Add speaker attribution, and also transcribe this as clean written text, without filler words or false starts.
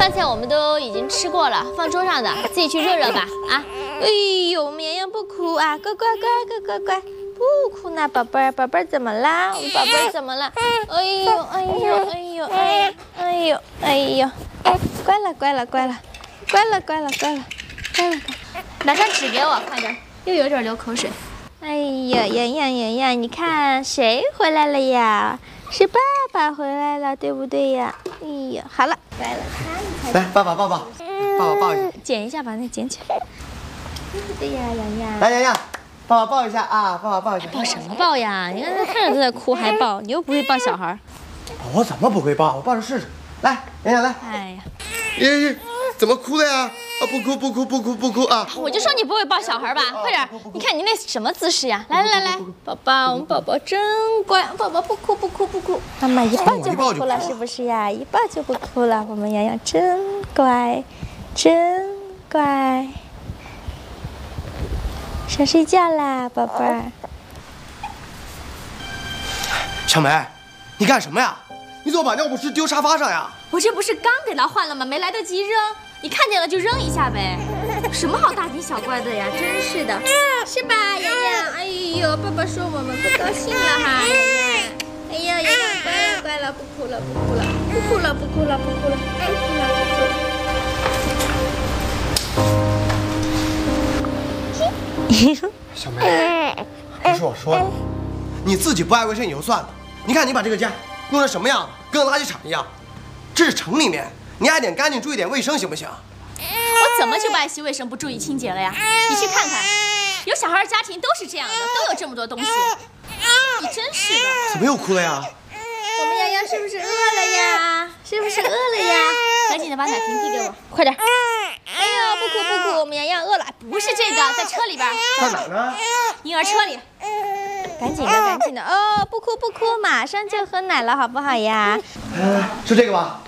Speaker 1: 饭菜我们都已经吃过了，放桌上的，自己去热热吧。啊！哎呦，我们洋洋不哭啊，乖乖乖，乖乖乖，不哭呢，宝贝儿，宝贝儿怎么啦？我们宝贝儿怎么了？哎呦，哎呦，哎呦，哎呦，哎呦，乖了，乖了，乖了，乖了，乖了，乖了，乖了，拿张纸给我，快点，又有点流口水。哎呀，洋洋洋洋，你看谁回来了呀？是爸爸回来了，对不对呀？哎呀，好了，乖了，
Speaker 2: 来，爸爸抱抱，爸爸抱一下，
Speaker 1: 捡一下，把那捡起来。对呀，洋洋。
Speaker 2: 来，洋洋，爸爸抱一下啊，爸爸抱一下。
Speaker 1: 抱什么抱呀？你看他看着都在哭还抱，你又不会抱小孩。
Speaker 2: 我怎么不会抱？我抱着试试。来，洋洋来。
Speaker 1: 哎呀，
Speaker 2: 咦，怎么哭了呀？啊，不哭不哭不哭不哭啊！
Speaker 1: 我就说你不会抱小孩吧，快点！你看你那什么姿势呀？来来来，宝宝，我们宝宝真乖，宝宝不哭不哭不哭，妈妈一抱就不哭了，是不是呀？一抱就不哭了，我们洋洋真乖，真乖。想睡觉啦，宝贝儿。
Speaker 2: 小梅，你干什么呀？你怎么把尿不湿丢沙发上呀？
Speaker 1: 我这不是刚给他换了吗？没来得及扔，你看见了就扔一下呗。什么好大惊小怪的呀？真是的，是吧，洋洋？哎呦，爸爸说我们不高兴了哈，洋洋。哎呀，洋洋乖了乖了，不哭了不哭了，不哭了不哭了不哭了，不哭了不哭了。
Speaker 2: 小梅，不是我说你，你自己不爱卫生也就算了，你看你把这个家弄成什么样了，跟垃圾场一样。这是城里面，你爱点干净，注意点卫生，行不行？
Speaker 1: 我怎么就不爱惜卫生、不注意清洁了呀？你去看看，有小孩的家庭都是这样的，都有这么多东西。你真是的。
Speaker 2: 怎么又哭了呀？
Speaker 1: 我们洋洋是不是饿了呀？是不是饿了呀？赶紧的把奶瓶递给我，快点！哎呦，不哭不哭，我们洋洋饿了。不是这个，在车里边。
Speaker 2: 在哪呢？
Speaker 1: 婴儿车里。赶紧的，赶紧的哦！不哭不哭，马上就喝奶了，好不好呀？
Speaker 2: 是这个吧？